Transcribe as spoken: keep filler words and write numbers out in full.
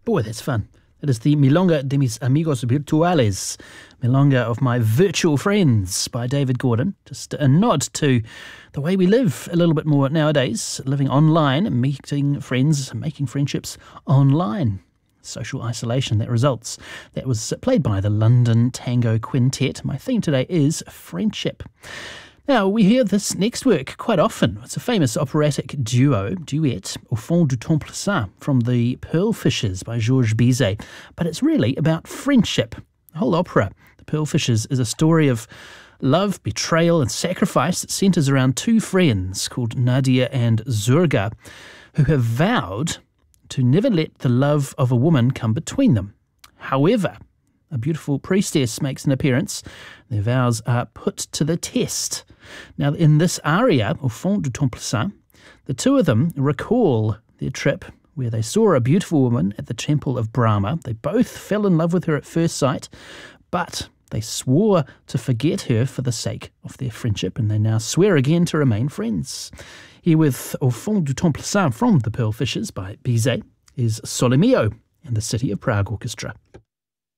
Boy, that's fun. It is the Milonga de mis amigos virtuales, Milonga of my virtual friends by David Gordon. Just a nod to the way we live a little bit more nowadays, living online, meeting friends, making friendships online. Social isolation that results. That was played by the London Tango Quintet. My theme today is friendship. Now, we hear this next work quite often. It's a famous operatic duo, duet, Au fond du temple saint, from the Pearl Fishers by Georges Bizet. But it's really about friendship. The whole opera, The Pearl Fishers, is a story of love, betrayal and sacrifice that centres around two friends called Nadia and Zurga, who have vowed to never let the love of a woman come between them. However, a beautiful priestess makes an appearance. Their vows are put to the test. Now, in this aria, Au fond du temple saint, the two of them recall their trip where they saw a beautiful woman at the temple of Brahma. They both fell in love with her at first sight, but they swore to forget her for the sake of their friendship, and they now swear again to remain friends. Here with Au fond du temple saint from the Pearl Fishers by Bizet is Sole Mio and the City of Prague Orchestra.